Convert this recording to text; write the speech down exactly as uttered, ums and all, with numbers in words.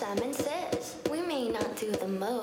Simon Says. We may not do the most,